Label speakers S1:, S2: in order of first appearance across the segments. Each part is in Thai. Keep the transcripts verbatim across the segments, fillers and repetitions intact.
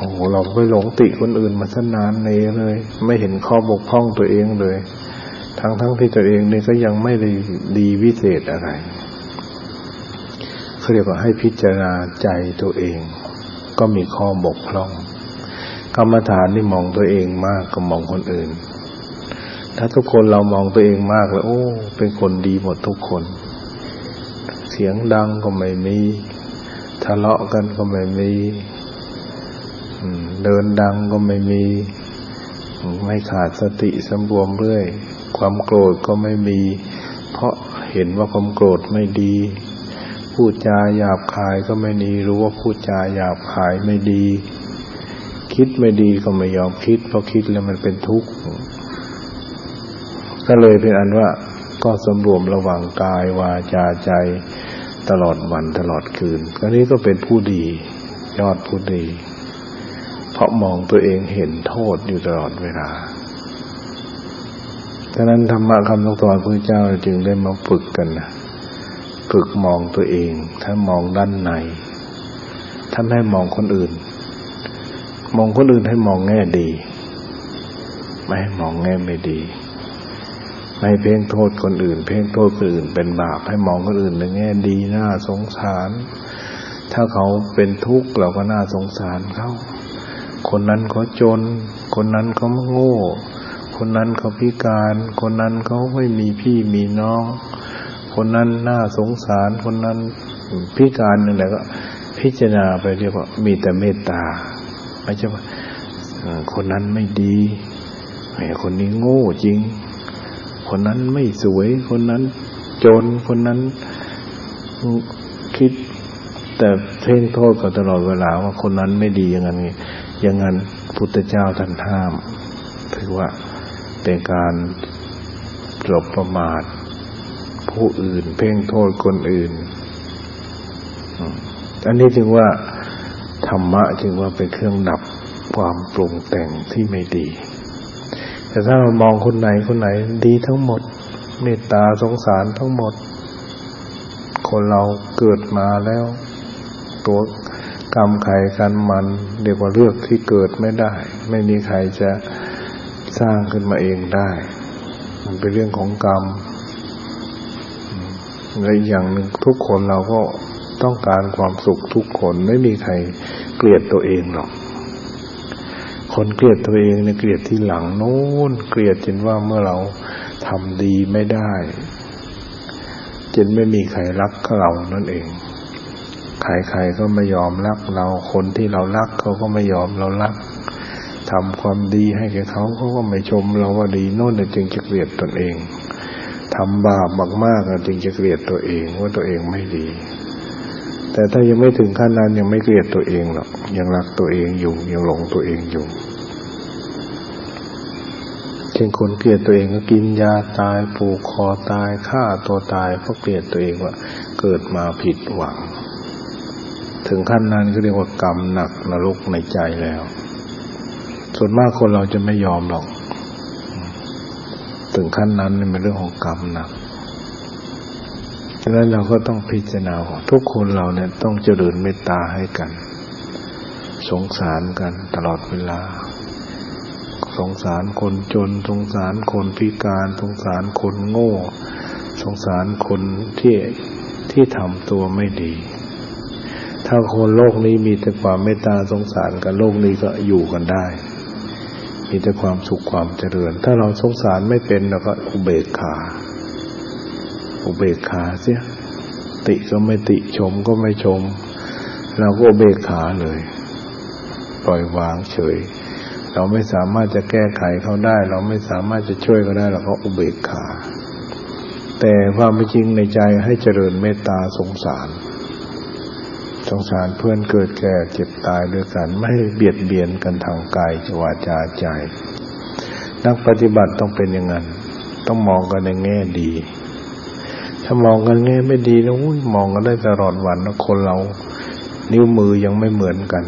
S1: อ้โหเราไปหลงติคนอื่นมาซะนานเลยเลยไม่เห็นข้อบกพร่องตัวเองเลยทั้งทั้งที่ตัวเองนี่ก็ยังไม่ได้ดีวิเศษอะไรเขาเรียกว่าให้พิจารณาใจตัวเองก็มีข้อบกพร่องกรรมฐานนี่มองตัวเองมากก็มองคนอื่นถ้าทุกคนเรามองตัวเองมากแล้วโอ้เป็นคนดีหมดทุกคนเสียงดังก็ไม่มีทะเลาะกันก็ไม่มีเดินดังก็ไม่มีไม่ขาดสติสำรวมเรื่อยความโกรธก็ไม่มีเพราะเห็นว่าความโกรธไม่ดีพูดจาหยาบคายก็ไม่ดีรู้ว่าพูดจาหยาบคายไม่ดีคิดไม่ดีก็ไม่ยอมคิดเพราะคิดแล้วมันเป็นทุกข์ก็เลยเป็นอันว่าก็สำรวมระวังกายวาจาใจตลอดวันตลอดคืนก็นี้ก็เป็นผู้ดียอดผู้ดีเพราะมองตัวเองเห็นโทษอยู่ตลอดเวลาฉะนั้นธรรมะคำสอนของพระเจ้าจึงได้มาฝึกกันนะฝึกมองตัวเองถ้ามองด้านในถ้าไม่มองคนอื่นมองคนอื่นให้มองแง่ดีไม่ให้มองแง่ไม่ดีไม่เพ่งโทษคนอื่นเพ่งโทษคนอื่นเป็นบาปให้มองคนอื่นในแง่ดีน่าสงสารถ้าเขาเป็นทุกข์เราก็น่าสงสารเขาคนนั้นเขาจนคนนั้นเขาโง่คนนั้นเขาพิการคนนั้นเขาไม่มีพี่มีน้องคนนั้นน่าสงสารคนนั้นพิการนั่นแหละก็พิจารณาไปเรียกว่ามีแต่เมตตาไม่ใช่ว่าคนนั้นไม่ดีไอ้คนนี้โง่จริงคนนั้นไม่สวยคนนั้นจนคนนั้นคิดแต่เพ่งโทษกันตลอดเวลาว่าคนนั้นไม่ดีอย่างนั้นอย่างนั้นพุทธเจ้าท่านห้ามถือว่าเป็นการหลบประมาทผู้อื่นเพ่งโทษคนอื่นอันนี้จึงว่าธรรมะจึงว่าเป็นเครื่องดับความปรุงแต่งที่ไม่ดีแต่ถ้าเรามองคนไหนคนไหนดีทั้งหมดเมตตาสงสารทั้งหมดคนเราเกิดมาแล้วตัวกรรมใครกันมันเรียกว่าเลือกที่เกิดไม่ได้ไม่มีใครจะสร้างขึ้นมาเองได้มันเป็นเรื่องของกรรมและอีกอย่างหนึ่งทุกคนเราก็ต้องการความสุขทุกคนไม่มีใครเกลียดตัวเองหรอกคนเกลียดตัวเองเนี่ยเกลียดที่หลังโน้นเกลียดจนว่าเมื่อเราทำดีไม่ได้จนไม่มีใครรักเรานั่นเองใครๆก็ไม่ยอมรักเราคนที่เรารักเขาก็ไม่ยอมเรารักทำความดีให้แก่เขาเขาก็ไม่ชมเราว่าดีโน่นจึงจะเกลียดตนเองทำบาปมากๆจึงจะเกลียดตัวเองว่าตัวเองไม่ดีแต่ถ้ายังไม่ถึงขั้นนั้นยังไม่เกลียดตัวเองหรอกยังรักตัวเองอยู่ยังหลงตัวเองอยู่เช่นคนเกลียดตัวเองก็กินยาตายผูกคอตายฆ่าตัวตายเพราะเกลียดตัวเองว่าเกิดมาผิดหวังถึงขั้นนั้นก็เรียกว่ากรรมหนักนรกในใจแล้วส่วนมากคนเราจะไม่ยอมหรอกถึงขั้นนั้นนี่เป็นเรื่องของกรรมหนักฉะนั้นเราก็ต้องพิจารณาว่าทุกคนเราเนี่ยต้องเจริญเมตตาให้กันสงสารกันตลอดเวลาสงสารคนจนสงสารคนพิการสงสารคนโง่สงสารคนที่ที่ทำตัวไม่ดีถ้าคนโลกนี้มีแต่ความเมตตาสงสารกันโลกนี้ก็อยู่กันได้มีแต่ความสุขความเจริญถ้าเราสงสารไม่เป็นเราก็อุเบกขาอุเบกขาเสียติก็ไม่ติชมก็ไม่ชมเราก็อุเบกขาเลยปล่อยวางเฉยเราไม่สามารถจะแก้ไขเขาได้เราไม่สามารถจะช่วยเขาได้เราก็อุเบกขาแต่ความเป็นจริงในใจให้เจริญเมตตาสงสารสงสารเพื่อนเกิดแก่เจ็บตายด้วยกันไม่ให้เบียดเบียนกันทางกายวาจาใจนักปฏิบัติต้องเป็นอย่างนั้นต้องมองกันในแง่ดีถ้ามองกันแง่ไม่ดีนะอุ้ยมองกันได้ตลอดวันนะคนเรานิ้วมือยังไม่เหมือนกัน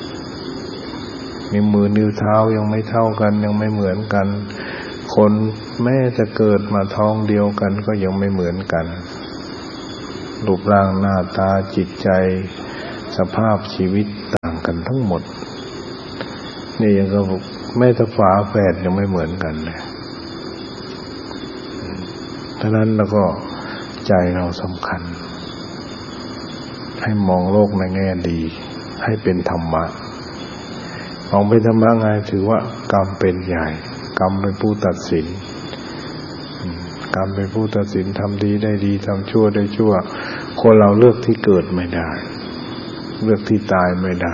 S1: นิ้วมือนิ้วเท้ายังไม่เท่ากันยังไม่เหมือนกันคนแม้จะเกิดมาท้องเดียวกันก็ยังไม่เหมือนกันรูปร่างหน้าตาจิตใจสภาพชีวิตต่างกันทั้งหมดนี่ยังก็แม่ถ้าฝาแฝดยังไม่เหมือนกันเลยฉะนั้นแล้วก็ใจเราสำคัญให้มองโลกในแง่ดีให้เป็นธรรมะมองเป็นธรรมะไงถือว่ากรรมเป็นใหญ่กรรมเป็นผู้ตัดสินกรรมเป็นผู้ตัดสินทำดีได้ดีทำชั่วได้ชั่วคนเราเลือกที่เกิดไม่ได้เลือกที่ตายไม่ได้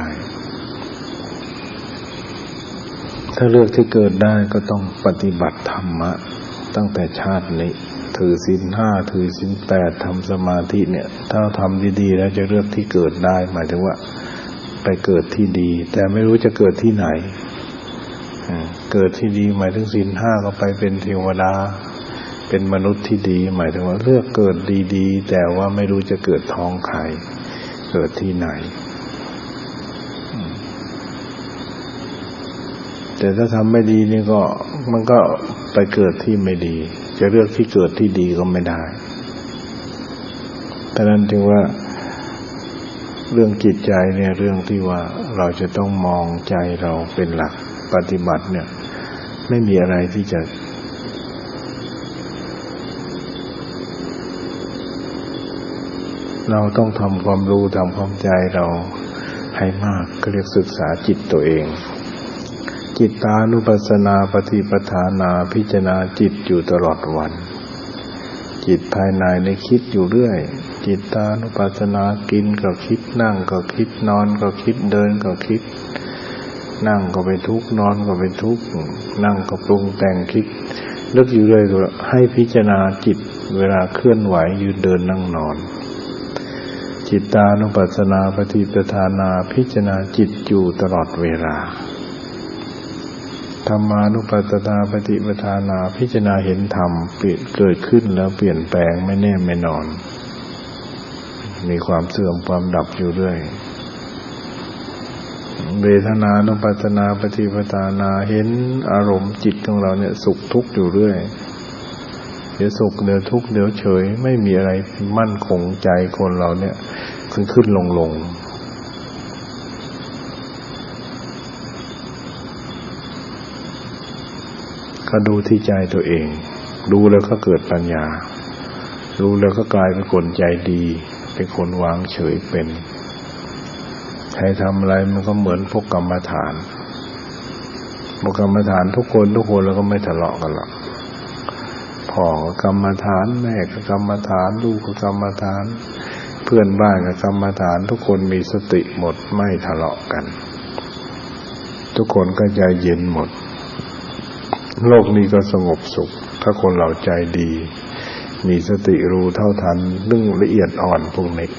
S1: ถ้าเลือกที่เกิดได้ก็ต้องปฏิบัติธรรมะตั้งแต่ชาตินี้ถือศีลห้าถือศีลแปดทำสมาธิเนี่ยถ้าทำดีๆแล้วจะเลือกที่เกิดได้หมายถึงว่าไปเกิดที่ดีแต่ไม่รู้จะเกิดที่ไหนเกิดที่ดีหมายถึงศีลห้าก็ไปเป็นเทวดาเป็นมนุษย์ที่ดีหมายถึงว่าเลือกเกิดดีๆแต่ว่าไม่รู้จะเกิดท้องใครเกิดที่ไหนแต่ถ้าทำไม่ดีนี่ก็มันก็ไปเกิดที่ไม่ดีจะเลือกที่เกิดที่ดีก็ไม่ได้ดังนั้นจึงว่าเรื่องจิตใจเนี่ยเรื่องที่ว่าเราจะต้องมองใจเราเป็นหลักปฏิบัติเนี่ยไม่มีอะไรที่จะเราต้องทำความรู้ทำความใจเราให้มากก็เรียกศึกษาจิตตัวเองจิตตานุปัสสนาปฏิปทานาพิจารณาจิตอยู่ตลอดวันจิตภายในในคิดอยู่เรื่อยจิตตานุปัสสนากินก็คิดนั่งก็คิดนอนก็คิดเดินก็คิดนั่งก็เป็นทุกข์นอนก็เป็นทุกข์นั่งก็ปรุงแต่งคิดนึกอยู่เรื่อยให้พิจารณาจิตเวลาเคลื่อนไหวยืนเดินนั่งนอนจิตตานุปัสสนาปฏิปทานาพิจารณาจิตอยู่ตลอดเวลาธรรมานุปัสสนาปฏิปทานาพิจารณาเห็นธรรมเปลี่ยนเกิดขึ้นแล้วเปลี่ยนแปลงไม่แน่ไม่นอนมีความเสื่อมความดับอยู่เรื่อยเวทนานุปัสสนาปฏิปทานาเห็นอารมณ์จิตของเราเนี่ยสุขทุกข์อยู่เรื่อยเดี๋ยวสุขเดี๋ยวทุกข์เดี๋ยวเฉยไม่มีอะไรมั่นคงใจคนเราเนี่ยขึ้นขึ้นลงลงก็ดูที่ใจตัวเองดูแล้วก็เกิดปัญญารู้แล้วก็กลายเป็นคนใจดีเป็นคนวางเฉยเป็นใครทำอะไรมันก็เหมือนพวกกรรมฐานพวกกรรมฐานทุกคนทุกคนแล้วก็ไม่ทะเลาะกันหรอกพ่อก็กรรมฐานแม่ก็กรรมฐานลูกก็กรรมฐานเพื่อนบ้านก็กรรมฐานทุกคนมีสติหมดไม่ทะเลาะกันทุกคนก็ใจเย็นหมดโลกนี้ก็สงบสุขถ้าคนเราใจดีมีสติรู้เท่าทันเรื่องละเอียดอ่อนพวกนี้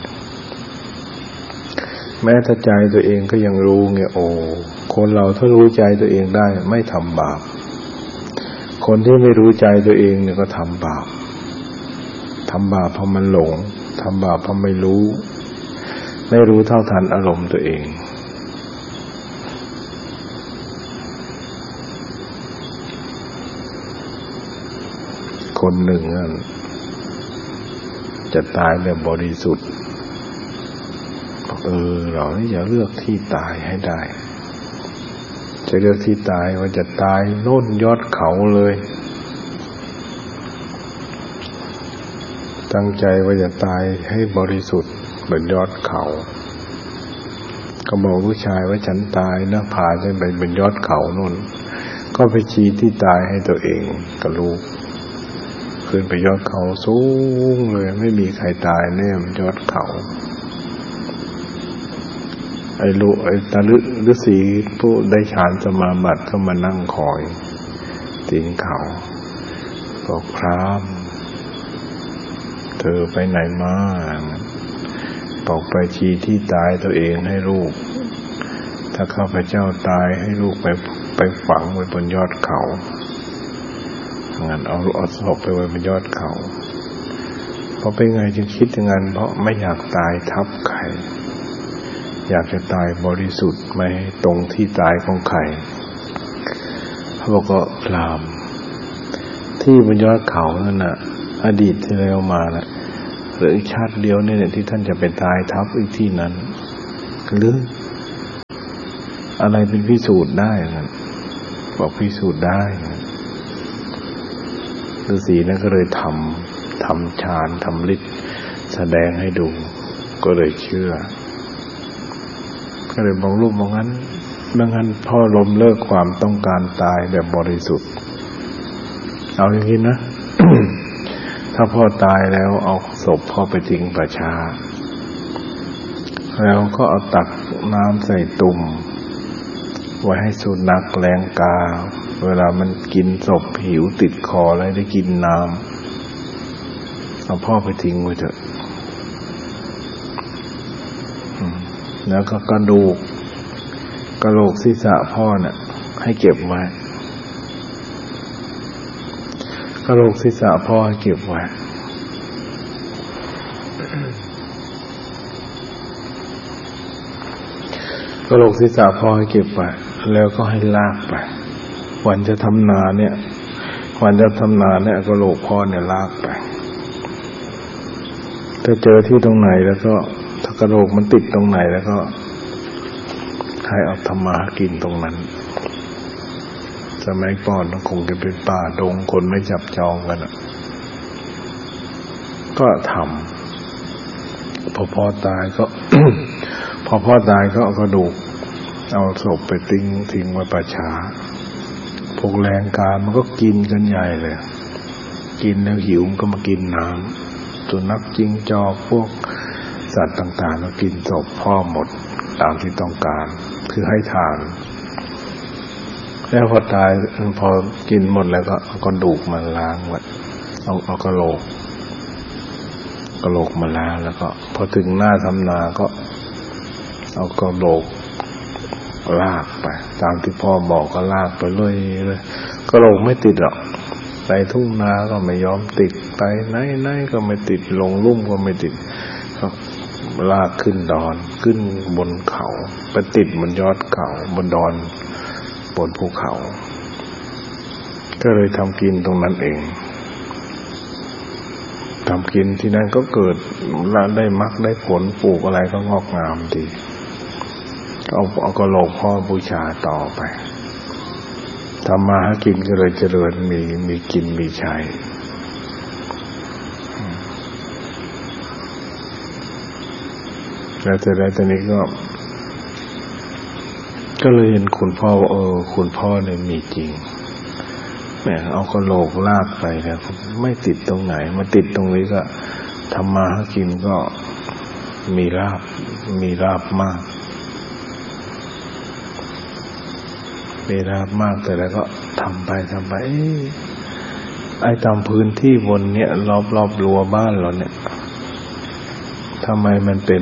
S1: แม้ถ้าใจตัวเองก็ยังรู้ไงโอ้คนเราถ้ารู้ใจตัวเองได้ไม่ทำบาปคนที่ไม่รู้ใจตัวเองเนี่ยก็ทำบาปทำบาปเพราะมันหลงทำบาปเพราะไม่รู้ไม่รู้เท่าทันอารมณ์ตัวเองคนหนึ่งนั่นจะตายแบบบริสุทธิ์เออเรานี่อย่าเลือกที่ตายให้ได้จะเลือกที่ตายว่าจะตายโน่นยอดเขาเลยตั้งใจว่าจะตายให้บริสุทธิ์บนยอดเขาก็บอกผู้ชายว่าฉันตายนะพาฉันไปบนยอดเขาโน่นก็ไปชี้ที่ตายให้ตัวเองกับลูกขึ้นไปยอดเขาสูงเลยไม่มีใครตายแน่บนยอดเขาไอ้ลูกไอ้ตาฤฤาษีผู้ได้ฌานสมาบัติก็มานั่งคอยตีนเขาบอกพราหมณ์เธอไปไหนมาบอกไปชี้ที่ตายตัวเองให้ลูกถ้าข้าพเจ้าตายให้ลูกไปไปฝังไว้บนยอดเขางั้นเอาเอาศพไปไว้บนยอดเขาเพราะเป็นไงจึงคิดอย่างนั้นเพราะไม่อยากตายทับใครอยากจะตายบริสุทธิ์ไม่ตรงที่ตายของใครเขาบอกก็พราหมณ์ที่บนยอดเขานั่นน่ะอดีตที่แล้วมาน่ะหรืออีกชาติเดียวเนี่ยที่ท่านจะไปตายทับอีกที่นั้นหรืออะไรเป็นพิสูจน์ได้นะบอกพิสูจน์ได้ฤาษีนั่นก็เลยทำทำฌานทำฤทธิ์แสดงให้ดูก็เลยเชื่อก็เลยบอกลูกบอกงั้นบางงั้นพ่อล้มเลิกความต้องการตายแบบบริสุทธิ์เอาอย่างนี้นะ ถ้าพ่อตายแล้วเอาศพพ่อไปทิ้งป่าช้าแล้วก็เอาตักน้ำใส่ตุ่มไว้ให้สุนัขแลงกาเวลามันกินศพหิวติดคอแล้วได้กินน้ำเอาพ่อไปทิ้งไว้เถอะแล้วก็กระดูกกระโหลกศีรษะพ่อเนี่ยให้เก็บไว้กระโหลกศีรษะพ่อให้เก็บไว้กระโหลกศีรษะพ่อให้เก็บไว้แล้วก็ให้ลากไปวันจะทำนาเนี่ยวันจะทำนาเนี่ยกระโหลกพ่อเนี่ยลากไปถ้าเจอที่ตรงไหนแล้วก็ถ้ากระโหลกมันติดตรงไหนแล้วก็ให้เอาทำมาหากินตรงนั้นสมัยก่อนคงจะเป็นป่าดงคนไม่จับจองกันก็ทำพอพ่อตายก็ พอพ่อตายก็เอากระดูกเอาศพไปทิ้งทิ้งไว้ป่าช้าพวกแรงกามันก็กินกันใหญ่เลยกินแล้วหิวมันก็มากินน้ำสุนัขจิ้งจอกพวกสัตว์ต่างๆก็กินศพพ่อหมดตามที่ต้องการคือให้ทานแล้วพอตายพอกินหมดแล้วก็เอากระดูกมาล้างไว้เอาเอากระโหลกกระโหลกมาล้างแล้วก็พอถึงหน้าทำนาก็เอากระโหลกลากไปตามที่พ่อบอกก็ลากไปเลยเลยกระโหลกไม่ติดหรอกไปทุ่งนาก็ไม่ยอมติดไปไหนๆก็ไม่ติดลงลุ่มก็ไม่ติดก็ลากขึ้นดอนขึ้นบนเขาไปติดบนยอดเขาบนดอนบนภูเขาก็เลยทำกินตรงนั้นเองทำกินที่นั่นก็เกิดได้มรรคได้ผลปลูกอะไรก็งอกงามดีเอาเอากระโหลกพ่อบูชาต่อไปทำมาหากินก็เลยเจริญมีมีกินมีใช้แล้วแต่แล้วตอนนี้ก็ก็เลยเห็นคุณพ่อว่าเออคุณพ่อเนี่ยมีจริงแม่เอากระโหลกลากไปแล้วไม่ติดตรงไหนมาติดตรงนี้ก็ทำมาหากินก็มีลาภมีลาภมากมีลาภมากแต่แล้วก็ทำไปทำไปไอ้ตามพื้นที่บนเนี้ยรอบรอบรั้วบ้านเราเนี่ยทำไมมันเป็น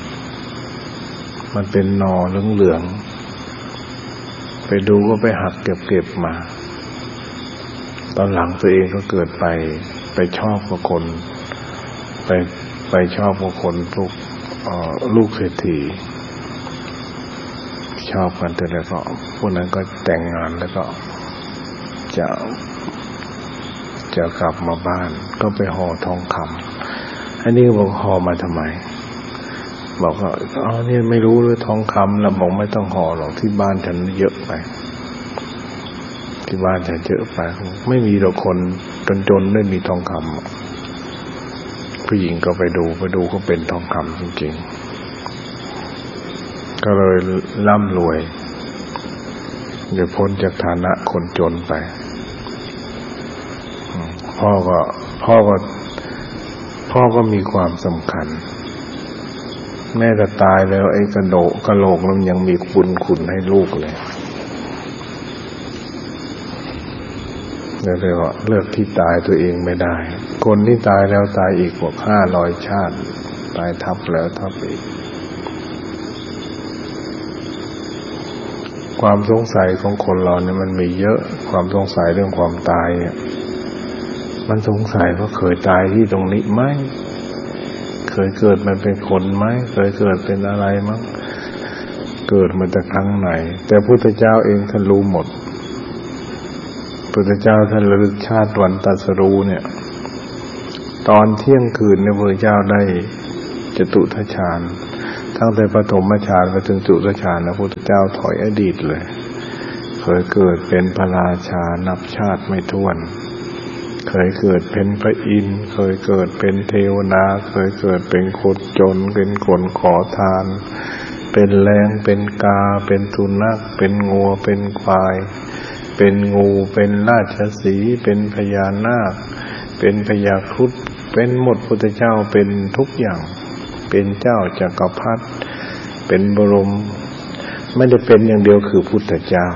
S1: มันเป็นหน่อเหลืองๆไปดูก็ไปหักเก็บเก็บมาตอนหลังตัวเองก็เกิดไปไปชอบกับคนไปไปชอบกับคนพวกลูกเศรษฐีชอบกันแต่แล้วก็พวกนั้นก็แต่งงานแล้วก็จะจะกลับมาบ้านก็ไปห่อทองคำอันนี้บอกห่อมาทำไมบอกว่าอ๋อเนี่ยไม่รู้เลยทองคำแล้วบอกไม่ต้องห่อหรอกที่บ้านฉันเยอะไปที่บ้านฉันเยอะไปไม่มีหรอกคนจนๆไม่มีทองคำผู้หญิงก็ไปดูไปดูก็เป็นทองคำจริงๆก็เลยร่ำรวยเดี๋ยวพ้นจากฐานะคนจนไปพ่อก็พ่อก็พ่อก็มีความสำคัญแม่จะตายแล้วไอ้กระโดกกระโหลกมันยังมีคุณคุณให้ลูกเลยเลยว่าเลือกที่ตายตัวเองไม่ได้คนที่ตายแล้วตายอีกกว่าห้าร้อยชาติตายทับแล้วทับอีกความสงสัยของคนเราเนี่ยมันมีเยอะความสงสัยเรื่องความตายเนี่ยมันสงสัยว่าเคยตายที่ตรงนี้ไหมเคยเกิดมันเป็นคนไหมเคยเกิดเป็นอะไรมั้งเกิดมาจากครั้งไหนแต่พุทธเจ้าเองท่านรู้หมดพุทธเจ้าท่านระลึกชาติวันตรัสรู้เนี่ยตอนเที่ยงคืนเนี่ยพระเจ้าได้จตุทัชฌานตั้งแต่ปฐมฌานไปถึงจุลฌานพระพุทธเจ้าถอยอดีตเลยเคยเกิดเป็นพระราชานับชาติไม่ถ้วนเคยเกิดเป็นพระอินทร์เคยเกิดเป็นเทวดาเคยเกิดเป็นคนจนเป็นคนขอทานเป็นแรงเป็นกาเป็นสุนัขเป็นงัวเป็นควายเป็นงูเป็นราชสีห์เป็นพญานาคเป็นพญาครุฑเป็นหมดพุทธเจ้าเป็นทุกอย่างเป็นเจ้าจักรพรรดิเป็นบรมไม่ได้เป็นอย่างเดียวคือพุทธเจ้า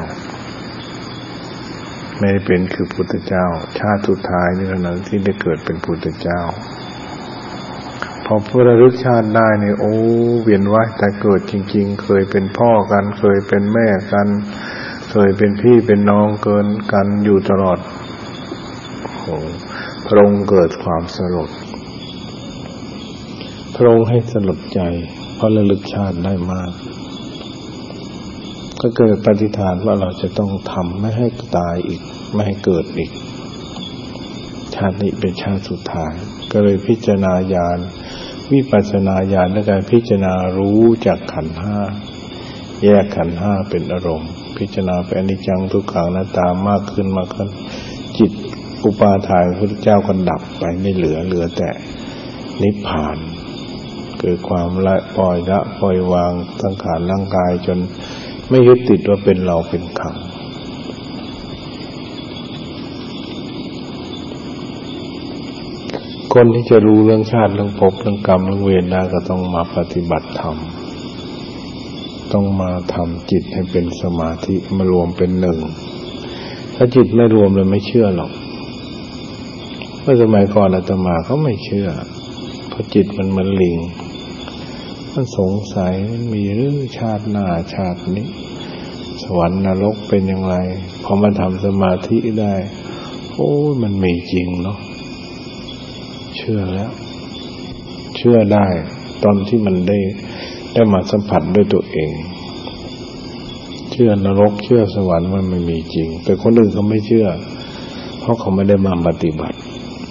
S1: ไม่ได้เป็นคือพุทธเจ้าชาติสุดท้ายนี่เท่านั้นที่ได้เกิดเป็นพุทธเจ้าพอผู้ระลึกชาติได้เนี่ยโอ้เวียนว่ายแต่เกิดจริงๆเคยเป็นพ่อกันเคยเป็นแม่กันเคยเป็นพี่เป็นน้องเกินกันอยู่ตลอดโอ้พระองค์เกิดความสลดพระองค์ให้สลดใจเพราะระลึกชาติได้มากก็เกิดปฏิฐานว่าเราจะต้องทำไม่ให้ตายอีกไม่ให้เกิดอีกชาตินี้เป็นชาติสุดท้ายก็เลยพิจารณาญาณวิปัสสนาญาณในการพิจารณารู้จากขันธ์ห้าแยกขันธ์ห้าเป็นอารมณ์พิจารณาไปอนิจจังทุกขังอนัตตามากขึ้นมากขึ้นจิตอุปาทานพระพุทธเจ้าก็ดับไปไม่เหลือเหลือแต่นิพพานเกิดความละปล่อยละปล่อยวางสังขารร่างกายจนไม่ยึดติดว่าเป็นเราเป็นเขาคนที่จะรู้เรื่องชาติเรื่องภพเรื่องกรรมเรื่องเวรได้ก็ต้องมาปฏิบัติธรรมต้องมาทำจิตให้เป็นสมาธิมารวมเป็นหนึ่งถ้าจิตไม่รวมเลยไม่เชื่อหรอกเมื่อสมัยก่อนอาตมาเขาไม่เชื่อเพราะจิตมันเหมือนลิงมันสงสัยมันมีหรือชาติหน้าชาตินี้สวรรค์นรกเป็นอย่างไรพอมันทำสมาธิได้โอ้ยมันมีจริงเนาะเชื่อแล้วเชื่อได้ตอนที่มันได้ได้มาสัมผัสด้วยตัวเองเชื่อนรกเชื่อสวรรค์มันไม่มีจริงแต่คนอื่นเขาไม่เชื่อเพราะเขาไม่ได้มาปฏิบัติ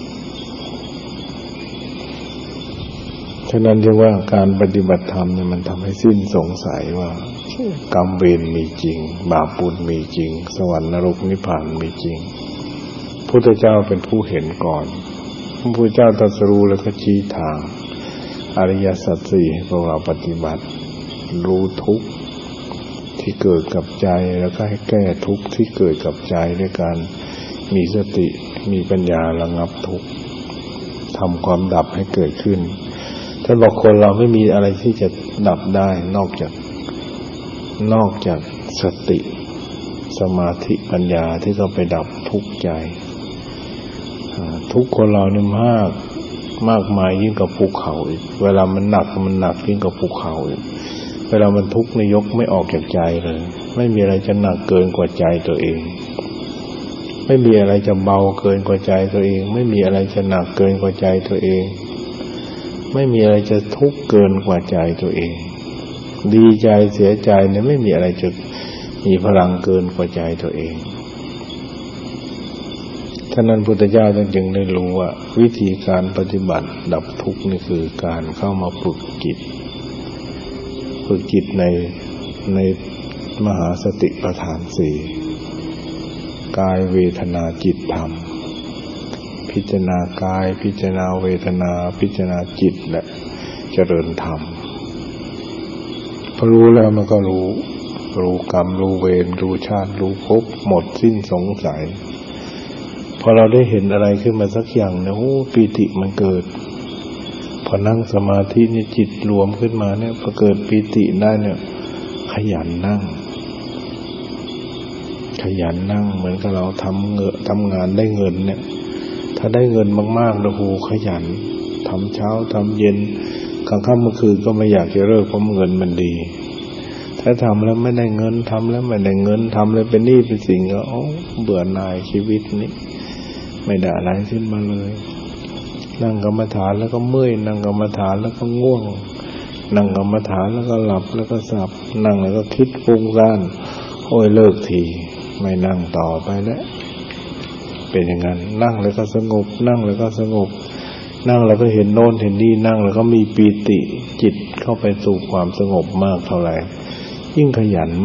S1: ฉะนั้นจึงว่าการปฏิบัติธรรมเนี่ยมันทำให้สิ้นสงสัยว่ากรรมเวรมีจริงบาปบุญมีจริงสวรรค์นรกนิพพานมีจริงพุทธเจ้าเป็นผู้เห็นก่อนพระพุทธเจ้าตรัสรู้แล้วก็ชี้ทางอริยสัจสี่ให้พวกเราปฏิบัติรู้ทุกข์ที่เกิดกับใจแล้วก็ให้แก้ทุกข์ที่เกิดกับใจด้วยการมีสติมีปัญญาระงับทุกข์ทำความดับให้เกิดขึ้นท่านบอกคนเราไม่มีอะไรที่จะดับได้นอกจากนอกจากสติสมาธิปัญญาที่เขาไปดับทุกข์ใจทุกคนเราเนี่ยมากมากมายยิ่งกว่าภูเขาอีกเวลามันหนักมันหนักยิ่งกว่าภูเขาอีกเวลามันทุกข์ในยกไม่ออกจากใจเลยไม่มีอะไรจะหนักเกินกว่าใจตัวเองไม่มีอะไรจะเบาเกินกว่าใจตัวเองไม่มีอะไรจะหนักเกินกว่าใจตัวเองไม่มีอะไรจะทุกข์เกินกว่าใจตัวเองดีใจเสียใจเนี่ยไม่มีอะไรจะมีพลังเกินกว่าใจตัวเองฉะนั้นพุทธเจ้าจึงได้รู้ว่าวิธีการปฏิบัติดับทุกข์นี่คือการเข้ามาฝึกจิตฝึกจิตในในมหาสติปัฏฐานสี่กายเวทนาจิตธรรมพิจารณากายพิจารณาเวทนาพิจารณาจิตและเจริญธรรมพอรู้แล้วมันก็รู้รู้กรรมรู้เวรรู้ชาติรู้ภพหมดสิ้นสงสัยพอเราได้เห็นอะไรขึ้นมาสักอย่างเนี่ยโอ้ปีติมันเกิดพอนั่งสมาธินี่จิตรวมขึ้นมาเนี่ยพอเกิดปีติได้เนี่ยขยันนั่งขยันนั่งเหมือนกับเราทำเงอะทำงานได้เงินเนี่ยถ้าได้เงินมากๆแล้วโหขยันทำเช้าทำเย็นกลางค่ำกลางคืนก็ไม่อยากจะเลิกเพราะเงินมันดีถ้าทำแล้วไม่ได้เงินทำแล้วไม่ได้เงินทำแล้วเป็นหนี้เป็นสินก็โอ้เบื่อหน่ายชีวิตนี้ไม่ได้อะไรขึ้นมาเลยนั่งกรรมฐานแล้วก็เมื่อยนั่งกรรมฐานแล้วก็ง่วงนั่งกรรมฐานแล้วก็หลับแล้วก็สับนั่งแล้วก็คิดฟุ้งซ่านโอ้ยเลิกทีไม่นั่งต่อไปแล้วเป็นอย่างนั้นนั่งแล้วก็สงบนั่งแล้วก็สงบนั่งแล้วก็เห็นโน่นเห็นนี่นั่งแล้วก็มีปีติจิตเข้าไปสู่ความสงบมากเท่าไหร่ยิ่งขยัน